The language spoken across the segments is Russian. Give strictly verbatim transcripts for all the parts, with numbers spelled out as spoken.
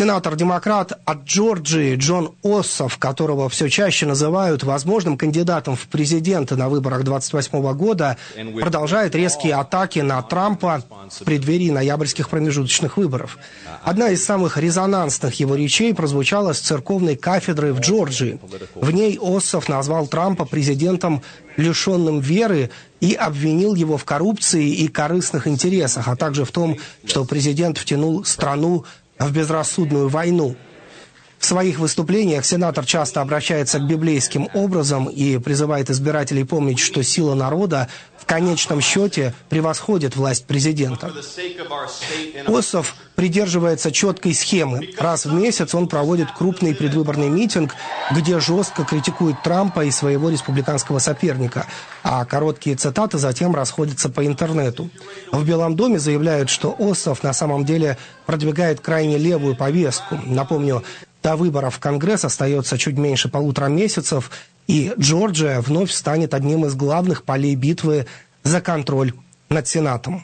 Сенатор-демократ от Джорджии Джон Оссоф, которого все чаще называют возможным кандидатом в президенты на выборах двадцать восьмого года, продолжает резкие атаки на Трампа в преддверии ноябрьских промежуточных выборов. Одна из самых резонансных его речей прозвучала с церковной кафедры в Джорджии. В ней Оссоф назвал Трампа президентом, лишенным веры, и обвинил его в коррупции и корыстных интересах, а также в том, что президент втянул страну в безрассудную войну. В своих выступлениях сенатор часто обращается к библейским образам и призывает избирателей помнить, что сила народа в конечном счете превосходит власть президента. Оссоф придерживается четкой схемы. Раз в месяц он проводит крупный предвыборный митинг, где жестко критикует Трампа и своего республиканского соперника, а короткие цитаты затем расходятся по интернету. В Белом доме заявляют, что Оссоф на самом деле продвигает крайне левую повестку. Напомню, до выборов в Конгресс остается чуть меньше полутора месяцев, и Джорджия вновь станет одним из главных полей битвы за контроль над Сенатом.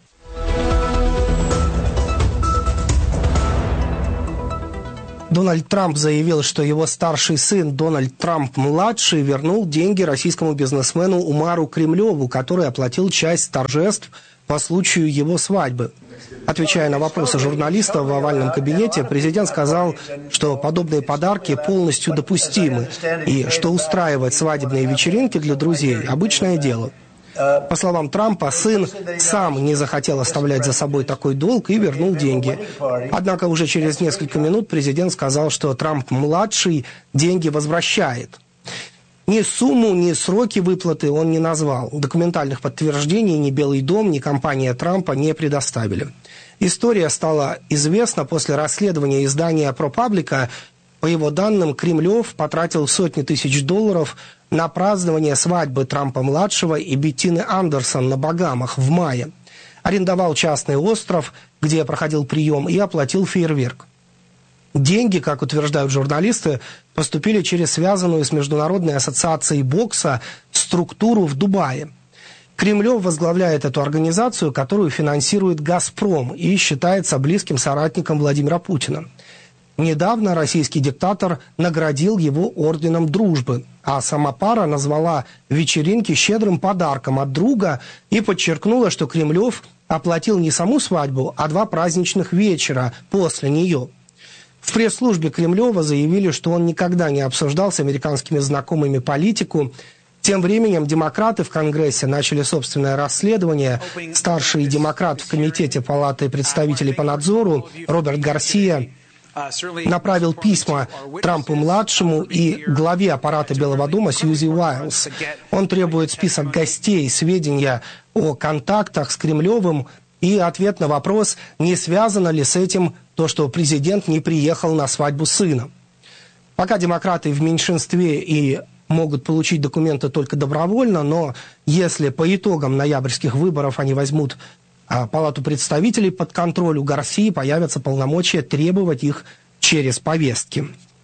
Дональд Трамп заявил, что его старший сын Дональд Трамп-младший вернул деньги российскому бизнесмену Умару Кремлеву, который оплатил часть торжеств по случаю его свадьбы. Отвечая на вопросы журналистов в овальном кабинете, президент сказал, что подобные подарки полностью допустимы и что устраивать свадебные вечеринки для друзей – обычное дело. По словам Трампа, сын сам не захотел оставлять за собой такой долг и вернул деньги. Однако уже через несколько минут президент сказал, что Трамп-младший деньги возвращает. Ни сумму, ни сроки выплаты он не назвал. Документальных подтверждений ни Белый дом, ни компания Трампа не предоставили. История стала известна после расследования издания ProPublica. По его данным, Кремлев потратил сотни тысяч долларов на празднование свадьбы Трампа-младшего и Беттины Андерсон на Багамах в мае. Арендовал частный остров, где проходил прием, и оплатил фейерверк. Деньги, как утверждают журналисты, поступили через связанную с Международной ассоциацией бокса структуру в Дубае. Кремлев возглавляет эту организацию, которую финансирует «Газпром» и считается близким соратником Владимира Путина. Недавно российский диктатор наградил его орденом дружбы, а сама пара назвала вечеринки щедрым подарком от друга и подчеркнула, что Кремлев оплатил не саму свадьбу, а два праздничных вечера после нее. В пресс-службе Кремлева заявили, что он никогда не обсуждал с американскими знакомыми политику. Тем временем демократы в Конгрессе начали собственное расследование. Старший демократ в Комитете Палаты представителей по надзору Роберт Гарсия направил письма Трампу-младшему и главе аппарата Белого дома Сьюзи Уайлз. Он требует список гостей, сведения о контактах с Кремлевым и ответ на вопрос, не связано ли с этим то, что президент не приехал на свадьбу сына. Пока демократы в меньшинстве и могут получить документы только добровольно, но если по итогам ноябрьских выборов они возьмут а, Палату представителей под контроль, у Гарсии появятся полномочия требовать их через повестки.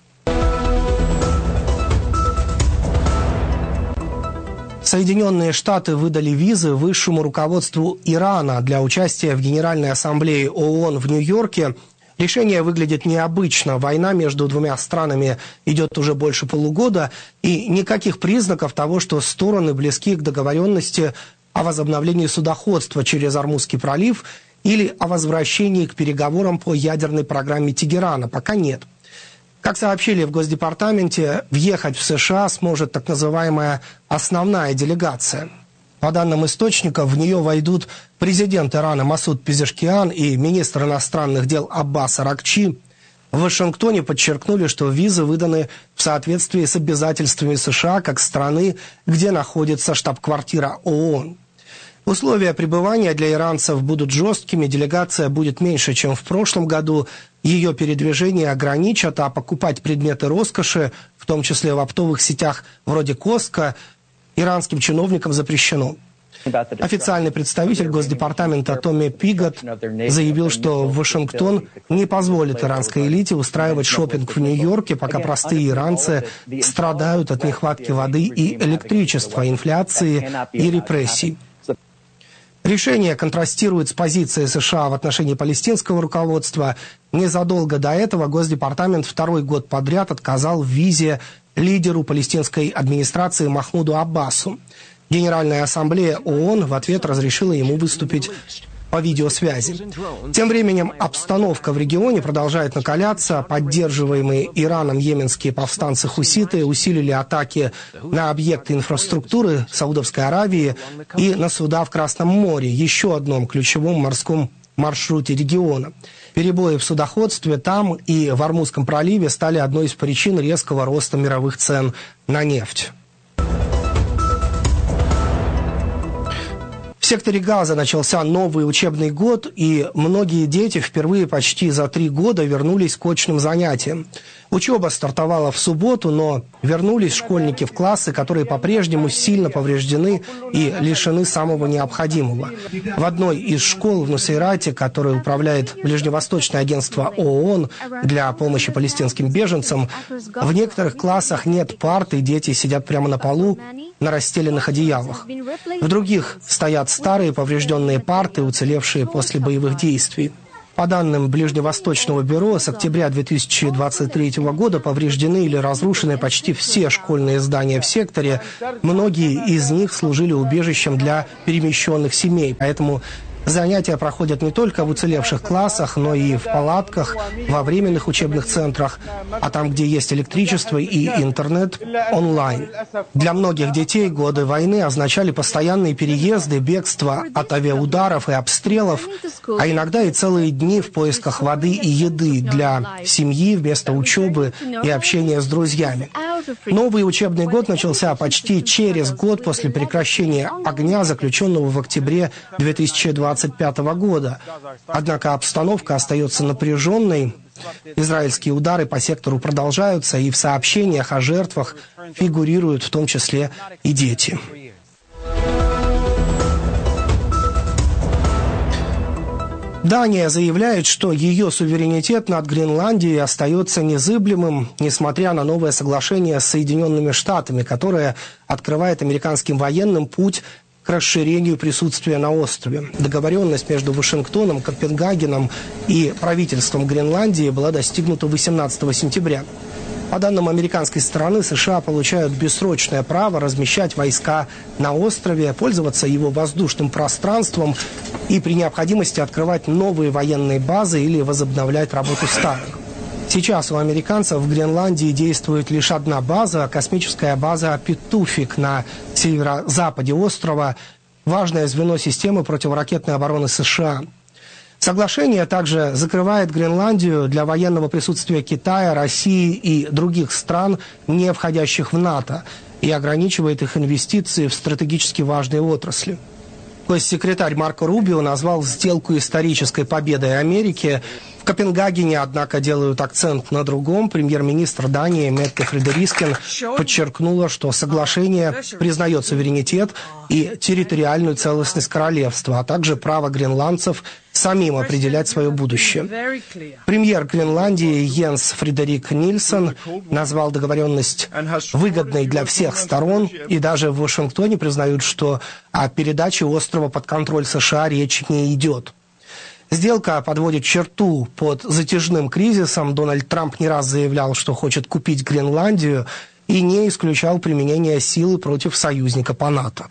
Соединенные Штаты выдали визы высшему руководству Ирана для участия в Генеральной Ассамблее ООН в Нью-Йорке. Решение выглядит необычно. Война между двумя странами идет уже больше полугода, и никаких признаков того, что стороны близки к договоренности о возобновлении судоходства через Ормузский пролив или о возвращении к переговорам по ядерной программе Тегерана, пока нет. Как сообщили в Госдепартаменте, въехать в США сможет так называемая основная делегация. По данным источников, в нее войдут президент Ирана Масуд Пезешкиан и министр иностранных дел Аббас Аракчи. В Вашингтоне подчеркнули, что визы выданы в соответствии с обязательствами США как страны, где находится штаб-квартира ООН. Условия пребывания для иранцев будут жесткими, делегация будет меньше, чем в прошлом году, ее передвижение ограничат, а покупать предметы роскоши, в том числе в оптовых сетях вроде Костко, иранским чиновникам запрещено. Официальный представитель Госдепартамента Томми Пигот заявил, что Вашингтон не позволит иранской элите устраивать шопинг в Нью-Йорке, пока простые иранцы страдают от нехватки воды и электричества, инфляции и репрессий. Решение контрастирует с позицией США в отношении палестинского руководства. Незадолго до этого Госдепартамент второй год подряд отказал в визе лидеру палестинской администрации Махмуду Аббасу. Генеральная ассамблея ООН в ответ разрешила ему выступить по видеосвязи. Тем временем обстановка в регионе продолжает накаляться. Поддерживаемые Ираном йеменские повстанцы-хуситы усилили атаки на объекты инфраструктуры Саудовской Аравии и на суда в Красном море, еще одном ключевом морском маршруте региона. Перебои в судоходстве там и в Ормузском проливе стали одной из причин резкого роста мировых цен на нефть. В секторе Газа начался новый учебный год, и многие дети впервые почти за три года вернулись к очным занятиям. Учеба стартовала в субботу, но вернулись школьники в классы, которые по-прежнему сильно повреждены и лишены самого необходимого. В одной из школ в Нусейрате, которой управляет Ближневосточное агентство ООН для помощи палестинским беженцам, в некоторых классах нет парт, и дети сидят прямо на полу на расстеленных одеялах. В других стоят старые поврежденные парты, уцелевшие после боевых действий. По данным Ближневосточного бюро, с октября две тысячи двадцать третьего года повреждены или разрушены почти все школьные здания в секторе. Многие из них служили убежищем для перемещенных семей, поэтому занятия проходят не только в уцелевших классах, но и в палатках, во временных учебных центрах, а там, где есть электричество и интернет, онлайн. Для многих детей годы войны означали постоянные переезды, бегство от авиаударов и обстрелов, а иногда и целые дни в поисках воды и еды для семьи вместо учебы и общения с друзьями. Новый учебный год начался почти через год после прекращения огня, заключенного в октябре две тысячи двадцать пятого года. Однако обстановка остается напряженной. Израильские удары по сектору продолжаются, и в сообщениях о жертвах фигурируют в том числе и дети. Дания заявляет, что ее суверенитет над Гренландией остается незыблемым, несмотря на новое соглашение с Соединенными Штатами, которое открывает американским военным путь к расширению присутствия на острове. Договоренность между Вашингтоном, Копенгагеном и правительством Гренландии была достигнута восемнадцатого сентября. По данным американской стороны, США получают бессрочное право размещать войска на острове, пользоваться его воздушным пространством и при необходимости открывать новые военные базы или возобновлять работу старых. Сейчас у американцев в Гренландии действует лишь одна база – космическая база Петуфик на северо-западе острова, важное звено системы противоракетной обороны США. Соглашение также закрывает Гренландию для военного присутствия Китая, России и других стран, не входящих в НАТО, и ограничивает их инвестиции в стратегически важные отрасли. Госсекретарь Марко Рубио назвал сделку исторической победой Америки. В Копенгагене, однако, делают акцент на другом. Премьер-министр Дании Метте Фредериксен подчеркнула, что соглашение признает суверенитет и территориальную целостность королевства, а также право гренландцев самим определять свое будущее. Премьер Гренландии Йенс Фредерик Нильсон назвал договоренность выгодной для всех сторон, и даже в Вашингтоне признают, что о передаче острова под контроль США речь не идет. Сделка подводит черту под затяжным кризисом. Дональд Трамп не раз заявлял, что хочет купить Гренландию, и не исключал применение силы против союзника по НАТО.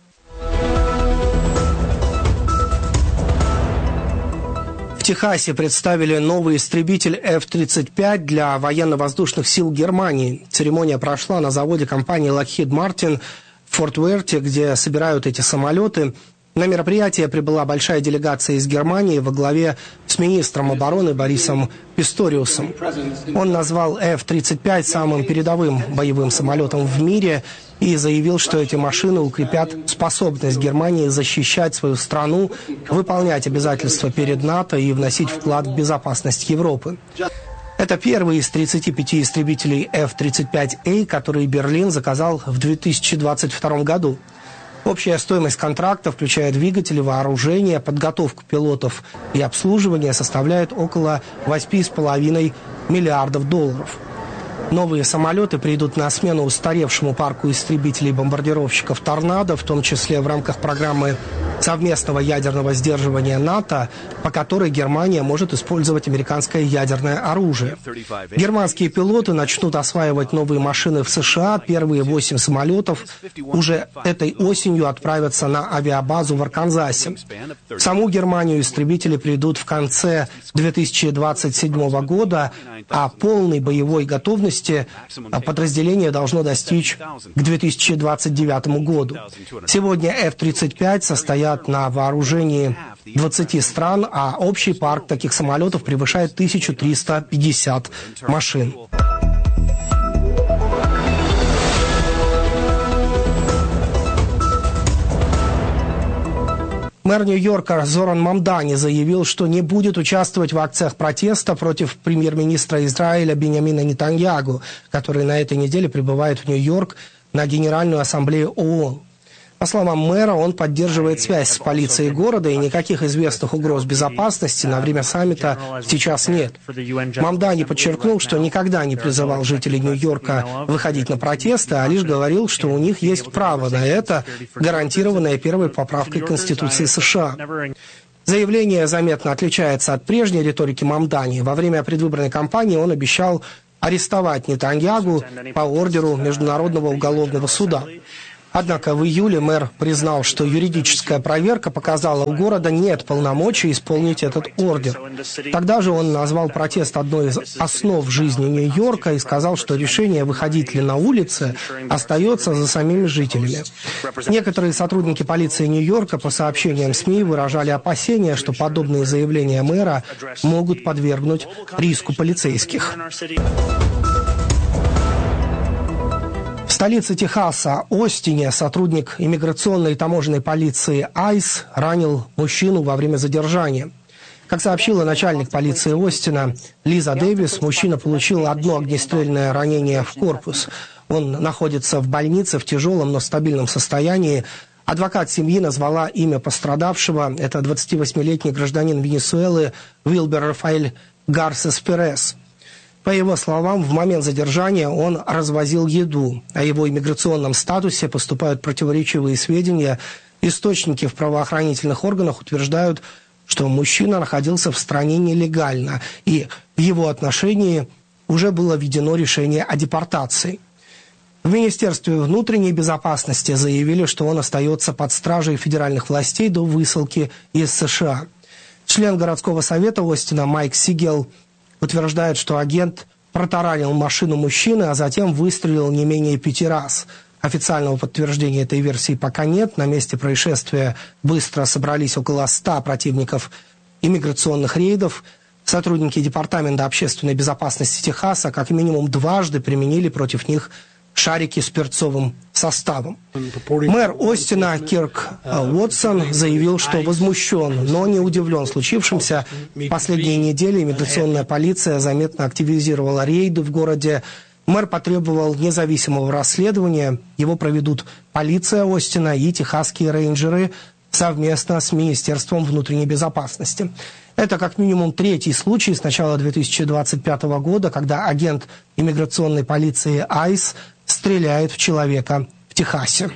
В Техасе представили новый истребитель эф тридцать пять для военно-воздушных сил Германии. Церемония прошла на заводе компании Lockheed Martin в Форт Уэрте, где собирают эти самолеты. На мероприятие прибыла большая делегация из Германии во главе с министром обороны Борисом Писториусом. Он назвал эф тридцать пять самым передовым боевым самолетом в мире и заявил, что эти машины укрепят способность Германии защищать свою страну, выполнять обязательства перед НАТО и вносить вклад в безопасность Европы. Это первый из тридцати пяти истребителей эф тридцать пять эй, которые Берлин заказал в две тысячи двадцать втором году. Общая стоимость контракта, включая двигатели, вооружение, подготовку пилотов и обслуживание, составляет около восьми с половиной миллиардов долларов. Новые самолеты придут на смену устаревшему парку истребителей-бомбардировщиков «Торнадо», в том числе в рамках программы совместного ядерного сдерживания НАТО, по которой Германия может использовать американское ядерное оружие. Германские пилоты начнут осваивать новые машины в США. Первые восемь самолетов уже этой осенью отправятся на авиабазу в Арканзасе. В саму Германию истребители придут в конце две тысячи двадцать седьмого года, а полной боевой готовности подразделение должно достичь к две тысячи двадцать девятому году. Сегодня эф тридцать пять состоят на вооружении двадцати стран, а общий парк таких самолетов превышает тысячу триста пятьдесят машин. Мэр Нью-Йорка Зоран Мамдани заявил, что не будет участвовать в акциях протеста против премьер-министра Израиля Биньямина Нетаньяху, который на этой неделе прибывает в Нью-Йорк на Генеральную ассамблею ООН. По словам мэра, он поддерживает связь с полицией города, и никаких известных угроз безопасности на время саммита сейчас нет. Мамдани подчеркнул, что никогда не призывал жителей Нью-Йорка выходить на протесты, а лишь говорил, что у них есть право на это, гарантированное первой поправкой Конституции США. Заявление заметно отличается от прежней риторики Мамдани. Во время предвыборной кампании он обещал арестовать Нетаньяху по ордеру Международного уголовного суда. Однако в июле мэр признал, что юридическая проверка показала, у города нет полномочий исполнить этот ордер. Тогда же он назвал протест одной из основ жизни Нью-Йорка и сказал, что решение, выходить ли на улицы, остается за самими жителями. Некоторые сотрудники полиции Нью-Йорка по сообщениям СМИ выражали опасения, что подобные заявления мэра могут подвергнуть риску полицейских. В столице Техаса, Остине, сотрудник иммиграционной и таможенной полиции айс ранил мужчину во время задержания. Как сообщила начальник полиции Остина Лиза Дэвис, мужчина получил одно огнестрельное ранение в корпус. Он находится в больнице в тяжелом, но стабильном состоянии. Адвокат семьи назвала имя пострадавшего. Это двадцативосьмилетний гражданин Венесуэлы Уилбер Рафаэль Гарсес Перес. По его словам, в момент задержания он развозил еду. О его иммиграционном статусе поступают противоречивые сведения. Источники в правоохранительных органах утверждают, что мужчина находился в стране нелегально, и в его отношении уже было введено решение о депортации. В Министерстве внутренней безопасности заявили, что он остается под стражей федеральных властей до высылки из США. Член городского совета Остина Майк Сигел утверждает, что агент протаранил машину мужчины, а затем выстрелил не менее пяти раз. Официального подтверждения этой версии пока нет. На месте происшествия быстро собрались около ста противников иммиграционных рейдов. Сотрудники Департамента общественной безопасности Техаса как минимум дважды применили против них шарики с перцовым составом. Мэр Остина Кирк Уотсон заявил, что возмущен, но не удивлен случившимся. В последние недели иммиграционная полиция заметно активизировала рейды в городе. Мэр потребовал независимого расследования. Его проведут полиция Остина и техасские рейнджеры совместно с Министерством внутренней безопасности. Это как минимум третий случай с начала две тысячи двадцать пятого года, когда агент иммиграционной полиции айс стреляет в человека в Техасе.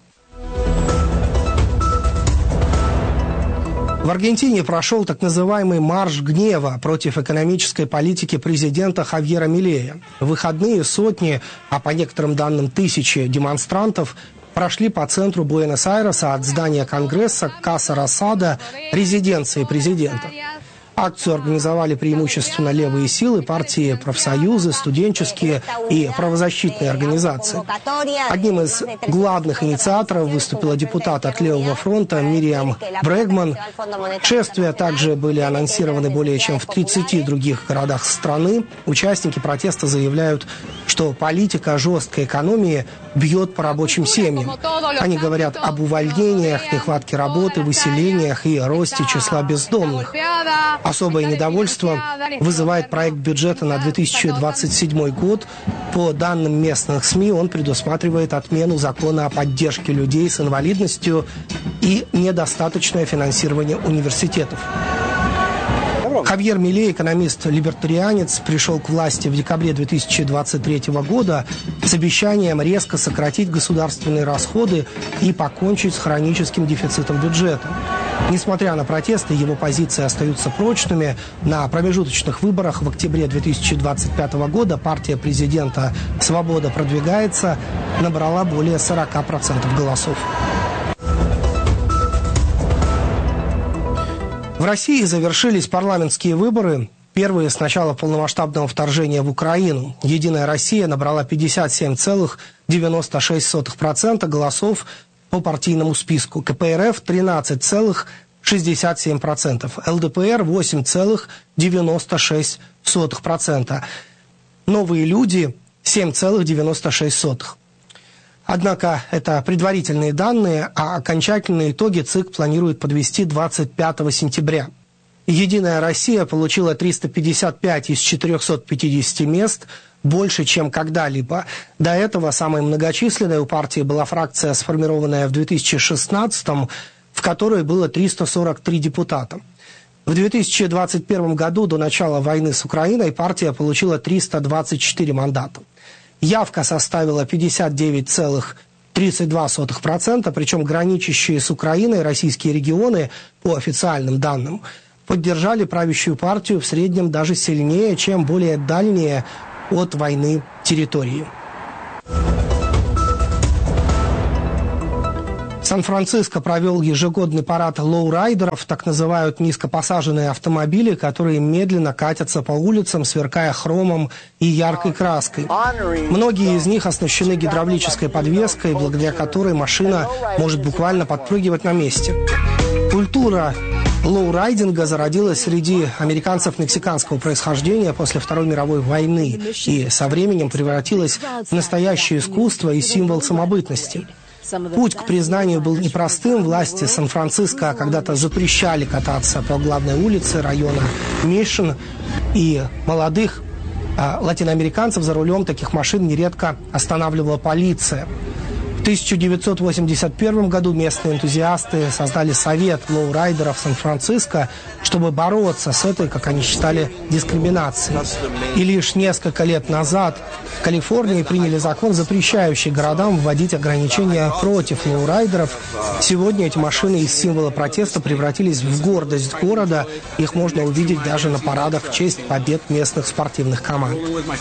В Аргентине прошел так называемый марш гнева против экономической политики президента Хавьера Милея. В выходные сотни, а по некоторым данным тысячи демонстрантов прошли по центру Буэнос-Айреса от здания Конгресса к Каса Росада, резиденции президента. Акцию организовали преимущественно левые силы, партии, профсоюзы, студенческие и правозащитные организации. Одним из главных инициаторов выступила депутат от Левого фронта Мириам Брэгман. Шествия также были анонсированы более чем в тридцати других городах страны. Участники протеста заявляют, что политика жесткой экономии бьет по рабочим семьям. Они говорят об увольнениях, нехватке работы, выселениях и росте числа бездомных. Особое недовольство вызывает проект бюджета на две тысячи двадцать седьмой год. По данным местных СМИ, он предусматривает отмену закона о поддержке людей с инвалидностью и недостаточное финансирование университетов. Хавьер Милей, экономист-либертарианец, пришел к власти в декабре две тысячи двадцать третьего года с обещанием резко сократить государственные расходы и покончить с хроническим дефицитом бюджета. Несмотря на протесты, его позиции остаются прочными. На промежуточных выборах в октябре две тысячи двадцать пятого года партия президента «Свобода продвигается» набрала более сорока процентов голосов. В России завершились парламентские выборы, первые с начала полномасштабного вторжения в Украину. «Единая Россия» набрала пятьдесят семь целых девяносто шесть сотых процента голосов по партийному списку, ка пэ эр эф – тринадцать целых шестьдесят семь сотых процента, эл дэ пэ эр – восемь целых девяносто шесть сотых процента, «Новые люди» – семь целых девяносто шесть сотых процента. Однако это предварительные данные, а окончательные итоги ЦИК планирует подвести двадцать пятого сентября. «Единая Россия» получила триста пятьдесят пять из четырехсот пятидесяти мест, больше, чем когда-либо. До этого самой многочисленной у партии была фракция, сформированная в две тысячи шестнадцатом, в которой было триста сорок три депутата. В две тысячи двадцать первом году, до начала войны с Украиной, партия получила триста двадцать четыре мандата. Явка составила пятьдесят девять целых тридцать два сотых процента, причем граничащие с Украиной российские регионы, по официальным данным, поддержали правящую партию в среднем даже сильнее, чем более дальние от войны территории. Сан-Франциско провел ежегодный парад лоурайдеров, так называют низкопосаженные автомобили, которые медленно катятся по улицам, сверкая хромом и яркой краской. Многие из них оснащены гидравлической подвеской, благодаря которой машина может буквально подпрыгивать на месте. Культура лоурайдинга зародилась среди американцев мексиканского происхождения после Второй мировой войны и со временем превратилась в настоящее искусство и символ самобытности. Путь к признанию был непростым. Власти Сан-Франциско когда-то запрещали кататься по главной улице района Мишн, и молодых а, латиноамериканцев за рулем таких машин нередко останавливала полиция. В тысяча девятьсот восемьдесят первом году местные энтузиасты создали совет лоурайдеров Сан-Франциско, чтобы бороться с этой, как они считали, дискриминацией. И лишь несколько лет назад в Калифорнии приняли закон, запрещающий городам вводить ограничения против лоурайдеров. Сегодня эти машины из символа протеста превратились в гордость города. Их можно увидеть даже на парадах в честь побед местных спортивных команд.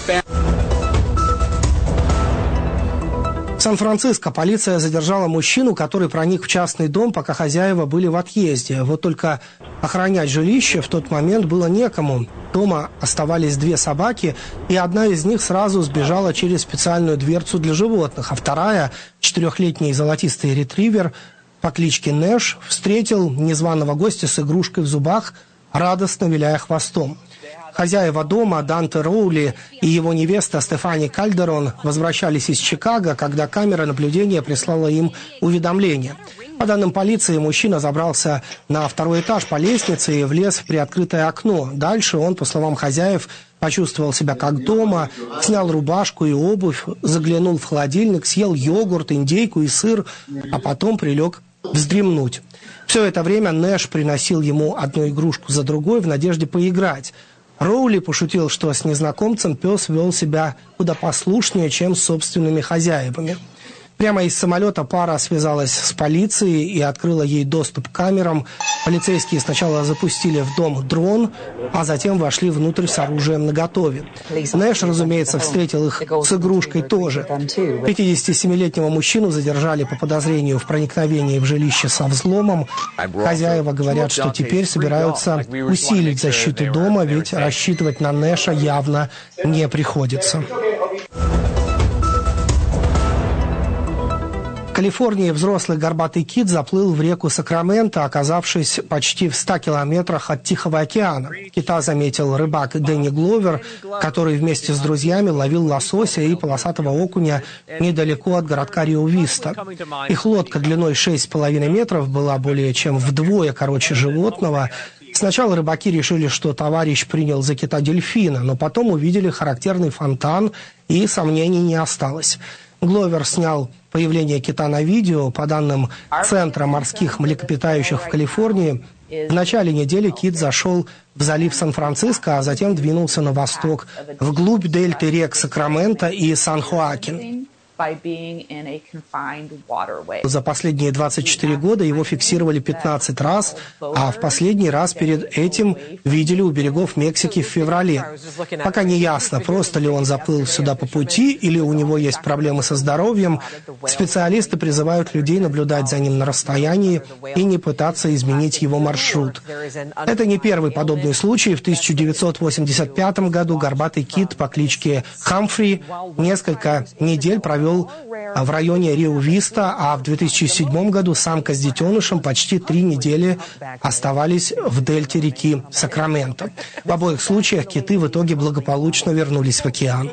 В Сан-Франциско полиция задержала мужчину, который проник в частный дом, пока хозяева были в отъезде. Вот только охранять жилище в тот момент было некому. Дома оставались две собаки, и одна из них сразу сбежала через специальную дверцу для животных, а вторая, четырехлетний золотистый ретривер по кличке Нэш, встретил незваного гостя с игрушкой в зубах, радостно виляя хвостом. Хозяева дома, Данте Роули и его невеста Стефани Кальдерон, возвращались из Чикаго, когда камера наблюдения прислала им уведомление. По данным полиции, мужчина забрался на второй этаж по лестнице и влез в приоткрытое окно. Дальше он, по словам хозяев, почувствовал себя как дома, снял рубашку и обувь, заглянул в холодильник, съел йогурт, индейку и сыр, а потом прилег вздремнуть. Все это время Нэш приносил ему одну игрушку за другой в надежде поиграть. Роули пошутил, что с незнакомцем пес вел себя куда послушнее, чем с собственными хозяевами. Прямо из самолета пара связалась с полицией и открыла ей доступ к камерам. Полицейские сначала запустили в дом дрон, а затем вошли внутрь с оружием наготове. Нэш, разумеется, встретил их с игрушкой тоже. пятидесятисемилетнего мужчину задержали по подозрению в проникновении в жилище со взломом. Хозяева говорят, что теперь собираются усилить защиту дома, ведь рассчитывать на Нэша явно не приходится. В Калифорнии взрослый горбатый кит заплыл в реку Сакраменто, оказавшись почти в ста километрах от Тихого океана. Кита заметил рыбак Дэнни Гловер, который вместе с друзьями ловил лосося и полосатого окуня недалеко от городка Рио-Виста. Их лодка длиной шесть с половиной метров была более чем вдвое короче животного. Сначала рыбаки решили, что товарищ принял за кита дельфина, но потом увидели характерный фонтан, и сомнений не осталось. Гловер снял появление кита на видео. По данным Центра морских млекопитающих в Калифорнии, В начале недели Кит зашел в залив Сан-Франциско, а затем двинулся на восток, вглубь дельты рек Сакраменто и Сан-Хоакин. За последние двадцать четыре года его фиксировали пятнадцать раз, а в последний раз перед этим видели у берегов Мексики в феврале. Пока не ясно, просто ли он заплыл сюда по пути или у него есть проблемы со здоровьем. Специалисты призывают людей наблюдать за ним на расстоянии и не пытаться изменить его маршрут. Это не первый подобный случай. В тысяча девятьсот восемьдесят пятом году горбатый кит по кличке Хамфри несколько недель провел в районе Рио-Виста, а в две тысячи седьмом году самка с детенышем почти три недели оставались в дельте реки Сакраменто. В обоих случаях киты в итоге благополучно вернулись в океан.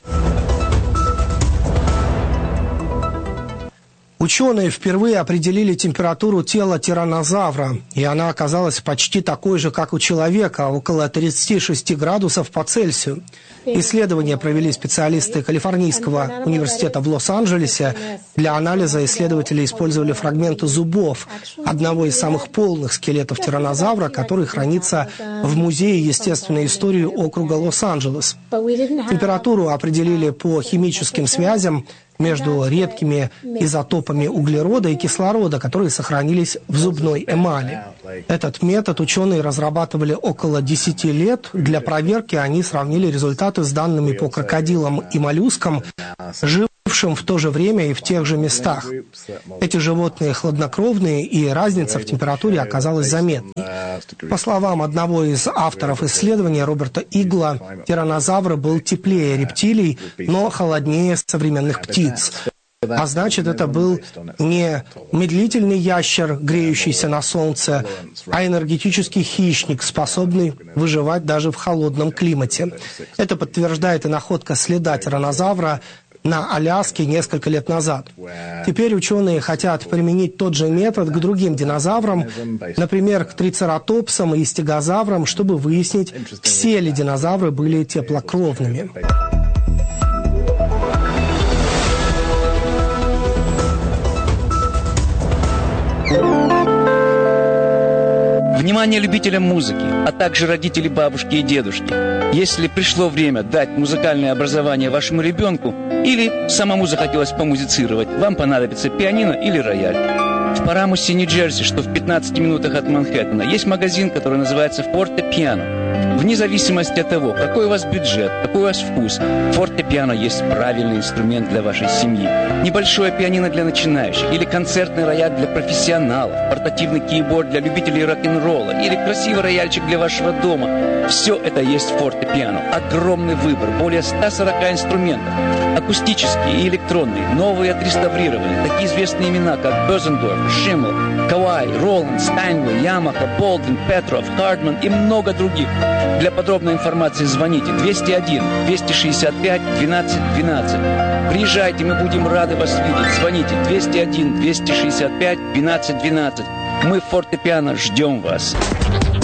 Ученые впервые определили температуру тела тираннозавра, и она оказалась почти такой же, как у человека, около тридцати шести градусов по Цельсию. Исследования провели специалисты Калифорнийского университета в Лос-Анджелесе. Для анализа исследователи использовали фрагменты зубов одного из самых полных скелетов тираннозавра, который хранится в Музее естественной истории округа Лос-Анджелес. Температуру определили по химическим связям между редкими изотопами углерода и кислорода, которые сохранились в зубной эмали. Этот метод ученые разрабатывали около десяти лет. Для проверки они сравнили результаты с данными по крокодилам и моллюскам, жившим в то же время и в тех же местах. Эти животные хладнокровные, и разница в температуре оказалась заметной. По словам одного из авторов исследования, Роберта Игла, тираннозавр был теплее рептилий, но холоднее современных птиц. А значит, это был не медлительный ящер, греющийся на солнце, а энергетический хищник, способный выживать даже в холодном климате. Это подтверждает и находка следа тираннозавра на Аляске несколько лет назад. Теперь ученые хотят применить тот же метод к другим динозаврам, например, к трицератопсам и стегозаврам, чтобы выяснить, все ли динозавры были теплокровными. Внимание любителям музыки, а также родители, бабушки и дедушки. Если пришло время дать музыкальное образование вашему ребенку или самому захотелось помузицировать, вам понадобится пианино или рояль. В Парамусе, Нью-Джерси, что в пятнадцати минутах от Манхэттена, есть магазин, который называется «Фортепиано». Вне зависимости от того, какой у вас бюджет, какой у вас вкус, фортепиано есть правильный инструмент для вашей семьи. Небольшое пианино для начинающих, или концертный рояль для профессионалов, портативный кейборд для любителей рок-н-ролла, или красивый рояльчик для вашего дома. Все это есть в фортепиано. Огромный выбор, более ста сорока инструментов. Акустические и электронные, новые отреставрированные. Такие известные имена, как Бёзендорф, Шиммел, Кавай, Роланд, Стайнвей, Ямаха, Болдин, Петров, Хардман и много других. Для подробной информации звоните двести один двести шестьдесят пять двенадцать двенадцать. Приезжайте, мы будем рады вас видеть. Звоните двести один двести шестьдесят пять двенадцать двенадцать. Мы в фортепиано ждем вас.